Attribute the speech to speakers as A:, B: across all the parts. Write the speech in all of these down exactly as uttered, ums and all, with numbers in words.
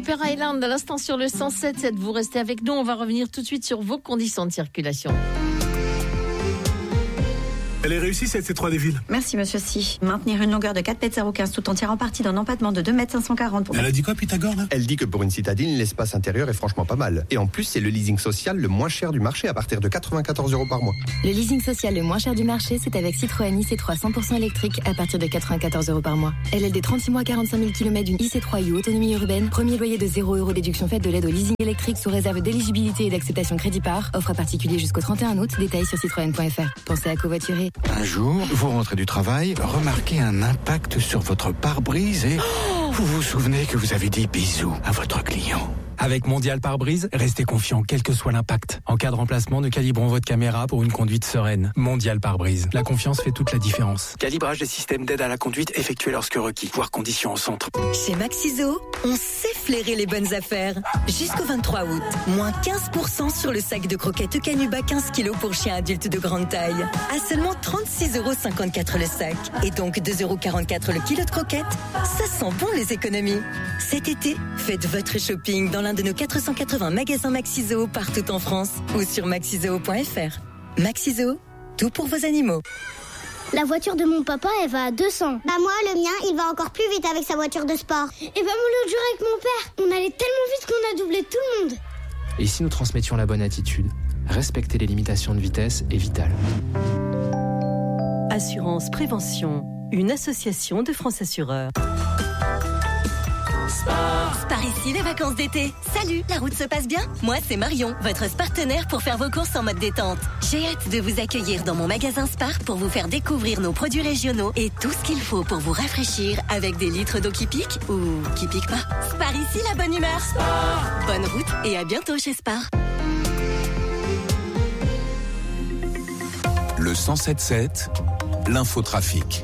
A: Super Island à l'instant sur le cent sept sept. Vous restez avec nous. On va revenir tout de suite sur vos conditions de circulation.
B: Elle est réussie cette C trois des villes.
C: Merci monsieur Si. Maintenir une longueur de quatre mètres zéro quinze tout en tirant parti d'un empattement de deux mètres cinq cent quarante. Pour...
B: Elle a dit quoi Pythagore là ?
D: Elle dit que pour une citadine, l'espace intérieur est franchement pas mal. Et en plus, c'est le leasing social le moins cher du marché à partir de quatre-vingt-quatorze euros par mois.
E: Le leasing social le moins cher du marché, c'est avec Citroën I C trois cent pour cent électrique à partir de quatre-vingt-quatorze euros par mois. L L D trente-six mois, quarante-cinq mille kilomètres d'une I C trois U autonomie urbaine. Premier loyer de zéro euros, déduction faite de l'aide au leasing électrique sous réserve d'éligibilité et d'acceptation crédit par. Offre à particulier jusqu'au trente et un août. Détails sur citroën point f r. Pensez à covoiturer.
F: Un jour, vous rentrez du travail, remarquez un impact sur votre pare-brise et oh vous vous souvenez que vous avez dit bisous à votre client.
G: Avec Mondial Pare-Brise, restez confiant quel que soit l'impact. En cas de remplacement, nous calibrons votre caméra pour une conduite sereine. Mondial Pare-Brise. La confiance fait toute la différence. Calibrage des systèmes d'aide à la conduite effectué lorsque requis. Voir conditions au centre.
H: Chez Maxiso, on sait flairer les bonnes affaires. Jusqu'au vingt-trois août, moins quinze pour cent sur le sac de croquettes Canuba quinze kilos pour chiens adultes de grande taille. À seulement trente-six euros cinquante-quatre le sac. Et donc deux euros quarante-quatre le kilo de croquettes. Ça sent bon les économies. Cet été, faites votre shopping dans l'un de nos quatre cent quatre-vingts magasins Maxiso partout en France ou sur maxiso point f r. Maxiso, tout pour vos animaux.
I: La voiture de mon papa, elle va à deux cents.
J: Bah moi, le mien, il va encore plus vite avec sa voiture de sport.
I: Et bah moi, l'autre jour avec mon père, on allait tellement vite qu'on a doublé tout le monde.
K: Et si nous transmettions la bonne attitude, respecter les limitations de vitesse est vital.
L: Assurance Prévention, une association de France Assureurs.
H: Sport. Par ici, les vacances d'été. Salut, la route se passe bien ? Moi, c'est Marion, votre partenaire pour faire vos courses en mode détente. J'ai hâte de vous accueillir dans mon magasin Spar pour vous faire découvrir nos produits régionaux et tout ce qu'il faut pour vous rafraîchir avec des litres d'eau qui piquent ou qui piquent pas. Spar ici, la bonne humeur. Spar. Bonne route et à bientôt chez Spar.
M: Le cent sept sept, l'infotrafic.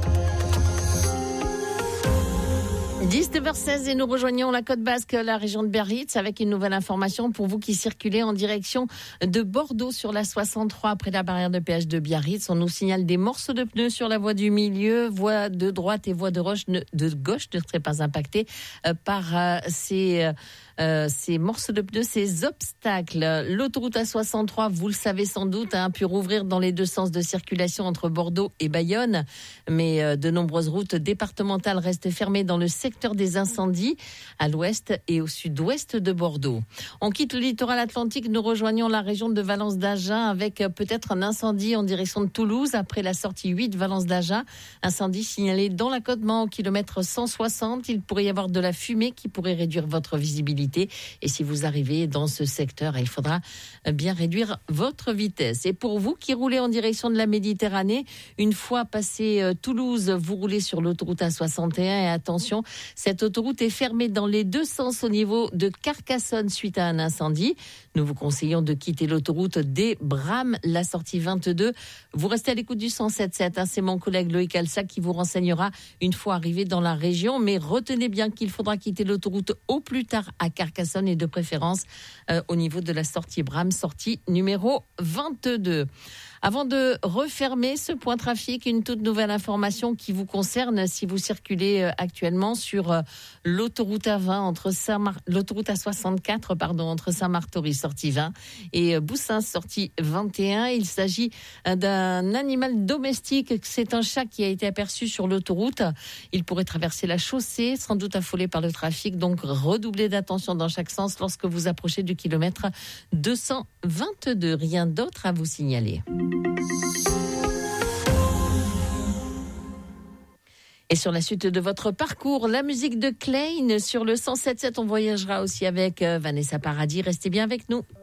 A: dix-neuf heures seize et nous rejoignons la Côte Basque, la région de Biarritz, avec une nouvelle information pour vous qui circulez en direction de Bordeaux sur la soixante-trois près de la barrière de péage de Biarritz. On nous signale des morceaux de pneus sur la voie du milieu, voie de droite et voie de, roche, de gauche ne seraient pas impactées euh, par euh, ces... Euh, Euh, ces morceaux de pneus, ces obstacles. L'autoroute A soixante-trois, vous le savez sans doute, a pu rouvrir dans les deux sens de circulation entre Bordeaux et Bayonne, mais euh, de nombreuses routes départementales restent fermées dans le secteur des incendies, à l'ouest et au sud-ouest de Bordeaux. On quitte le littoral atlantique, nous rejoignons la région de Valence d'Agen avec euh, peut-être un incendie en direction de Toulouse après la sortie huit Valence d'Agen. Incendie signalé dans l'accotement au kilomètre cent soixante. Il pourrait y avoir de la fumée qui pourrait réduire votre visibilité. Et si vous arrivez dans ce secteur, il faudra bien réduire votre vitesse. Et pour vous qui roulez en direction de la Méditerranée, une fois passé Toulouse, vous roulez sur l'autoroute A soixante et un. Et attention, cette autoroute est fermée dans les deux sens au niveau de Carcassonne suite à un incendie. Nous vous conseillons de quitter l'autoroute dès Bram, la sortie vingt-deux. Vous restez à l'écoute du cent sept sept. Hein, c'est mon collègue Loïc Alsac qui vous renseignera une fois arrivé dans la région. Mais retenez bien qu'il faudra quitter l'autoroute au plus tard à Carcassonne et de préférence euh, au niveau de la sortie Bram, sortie numéro vingt-deux. Avant de refermer ce point trafic, une toute nouvelle information qui vous concerne si vous circulez actuellement sur l'autoroute A vingt entre Saint-Mar- l'autoroute A soixante-quatre pardon entre Saint-Martory sortie vingt et Boussins sortie vingt et un. Il s'agit d'un animal domestique, c'est un chat qui a été aperçu sur l'autoroute. Il pourrait traverser la chaussée, sans doute affolé par le trafic, donc redoublez d'attention dans chaque sens lorsque vous approchez du kilomètre deux cent vingt-deux. Rien d'autre à vous signaler. Et sur la suite de votre parcours, la musique de Klein sur le cent sept sept. On voyagera aussi avec Vanessa Paradis. Restez bien avec nous.